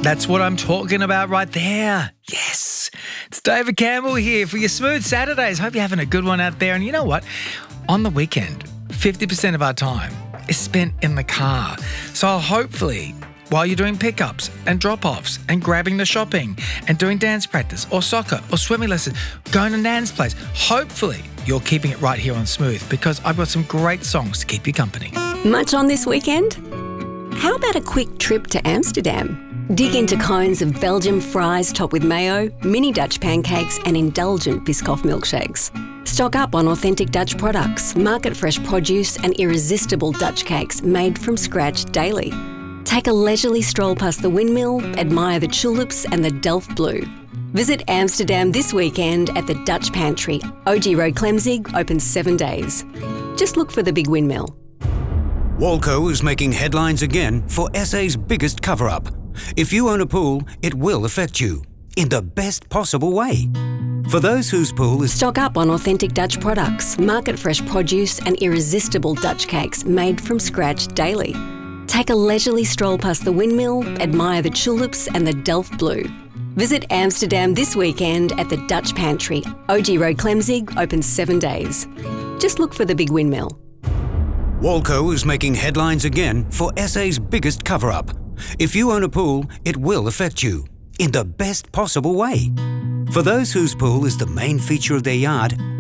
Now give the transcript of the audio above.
That's what I'm talking about right there. Yes. It's David Campbell here for your Smooth Saturdays. Hope you're having a good one out there. And you know what? On the weekend, 50% of our time is spent in the car. So hopefully, while you're doing pickups and drop-offs and grabbing the shopping and doing dance practice or soccer or swimming lessons, going to Nan's place, hopefully you're keeping it right here on Smooth because I've got some great songs to keep you company. Much on this weekend? How about a quick trip to Amsterdam? Dig into cones of Belgian fries topped with mayo, mini Dutch pancakes and indulgent Biscoff milkshakes. Stock up on authentic Dutch products, market-fresh produce and irresistible Dutch cakes made from scratch daily. Take a leisurely stroll past the windmill, admire the tulips and the Delft Blue. Visit Amsterdam this weekend at the Dutch Pantry, OG Road Klemzig, open 7 days. Just look for the big windmill. Walco is making headlines again for SA's biggest cover-up. If you own a pool, it will affect you in the best possible way. For those whose pool is... Stock up on authentic Dutch products, market-fresh produce and irresistible Dutch cakes made from scratch daily. Take a leisurely stroll past the windmill, admire the tulips and the Delft Blue. Visit Amsterdam this weekend at the Dutch Pantry, OG Road Klemzig, open 7 days. Just look for the big windmill. Walco is making headlines again for SA's biggest cover-up. If you own a pool, it will affect you in the best possible way. For those whose pool is the main feature of their yard,